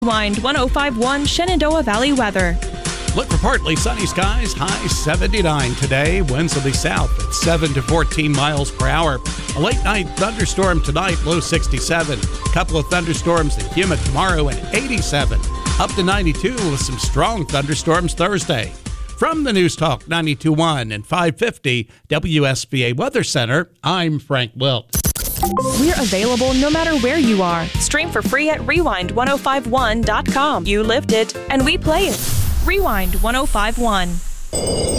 Wind 105.1 Shenandoah Valley weather. Look for partly sunny skies, high 79 today. Winds will be south at 7 to 14 miles per hour. A late night thunderstorm tonight, low 67. Couple of thunderstorms and humid tomorrow at 87. Up to 92 with some strong thunderstorms Thursday. From the News Talk 92.1 and 550 WSBA Weather Center, I'm Frank Wilt. We're available no matter where you are. Stream for free at rewind1051.com. You lived it, and we play it. Rewind 1051.